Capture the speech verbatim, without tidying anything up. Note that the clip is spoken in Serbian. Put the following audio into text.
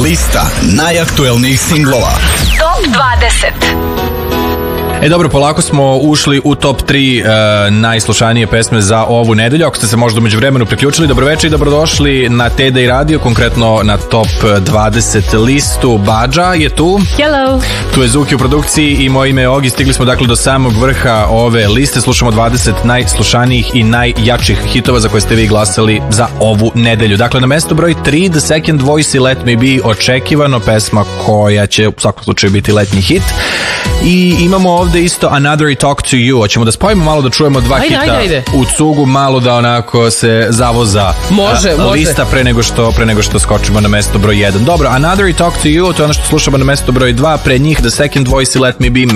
Lista najaktuelnijih singlova. Top dvadeset. E dobro, polako smo ušli u top tri uh, najslušanije pesme za ovu nedelju. Ako ste se možda umeđu vremenu priključili, dobroveče i dobrodošli na T D I Radio, konkretno na top dvadeset listu. Bađa je tu. Hello. Tu je Zuki u produkciji i moje ime je Ogi. Stigli smo dakle do samog vrha ove liste. Slušamo dvadeset najslušanijih i najjačih hitova za koje ste vi glasali za ovu nedelju. Dakle, na mesto broj tri, The Second Voice i Let Me Be, očekivano, pesma koja će u svakom slučaju biti letnji hit. I imamo ovde isto Another I Talk To You. Hoćemo da spojimo malo, da čujemo dva ajde, hita ajde, ajde. u cugu, malo da onako se zavoza može, a, može. lista pre nego što pre nego što skočimo na mesto broj jedan. Dobro, Another I Talk To You, to je ono što slušamo na mesto broj dva, pre njih The Second Voice i Let Me Be,